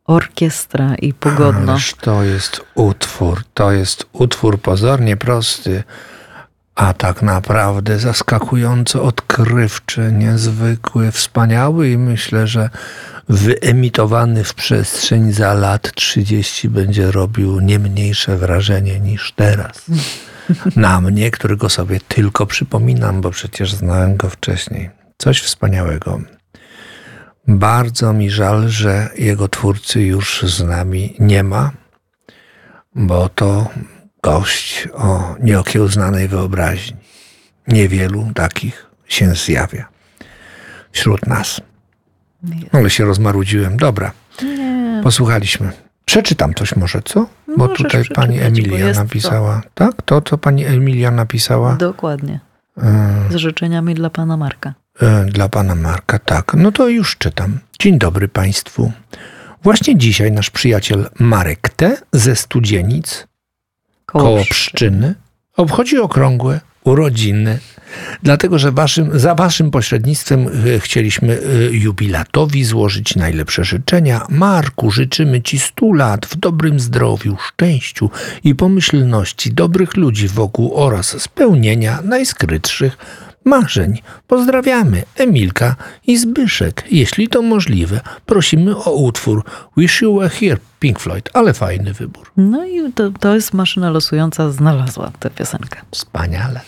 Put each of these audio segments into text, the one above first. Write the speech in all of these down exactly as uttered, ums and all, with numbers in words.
orkiestra i pogodno. Ależ to jest utwór, to jest utwór pozornie prosty, a tak naprawdę zaskakująco odkrywczy, niezwykły, wspaniały i myślę, że wyemitowany w przestrzeń za lat trzydzieści będzie robił nie mniejsze wrażenie niż teraz. Na mnie, którego sobie tylko przypominam, bo przecież znałem go wcześniej. Coś wspaniałego. Bardzo mi żal, że jego twórcy już z nami nie ma, bo to gość o nieokiełznanej wyobraźni. Niewielu takich się zjawia wśród nas. Ale się rozmarudziłem. Dobra, Nie. posłuchaliśmy. Przeczytam coś może, co? Bo Możesz tutaj pani przeczytać, bo Emilia jest napisała. Tak? To, co pani Emilia napisała? Dokładnie. E, Z życzeniami dla pana Marka. e, dla pana Marka, tak. No to już czytam. Dzień dobry państwu. Właśnie dzisiaj nasz przyjaciel Marek T. ze Studzienic koło Pszczyny obchodzi okrągłe urodziny. Dlatego, że waszym, za waszym pośrednictwem e, chcieliśmy e, jubilatowi złożyć najlepsze życzenia. Marku, życzymy ci stu lat w dobrym zdrowiu, szczęściu i pomyślności dobrych ludzi wokół oraz spełnienia najskrytszych marzeń. Pozdrawiamy, Emilka i Zbyszek. Jeśli to możliwe, prosimy o utwór Wish You Were Here, Pink Floyd, ale fajny wybór. No i to, to jest maszyna losująca, znalazła tę piosenkę. Wspaniale.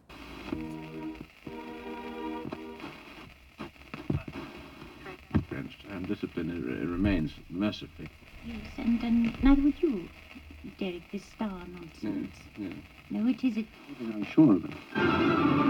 And discipline uh, remains mercifully. Yes, and, and neither would you, Derek, this star nonsense. Yeah, yeah. No, it is. It I'm sure of it.